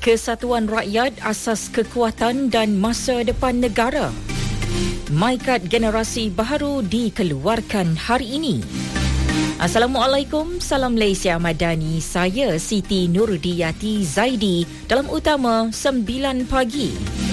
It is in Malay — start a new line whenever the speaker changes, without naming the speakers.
Kesatuan rakyat asas kekuatan dan masa depan negara. MyKad generasi baharu dikeluarkan hari ini. Assalamualaikum, salam Malaysia Madani. Saya Siti Nurdiyati Zaidi dalam utama 9 pagi.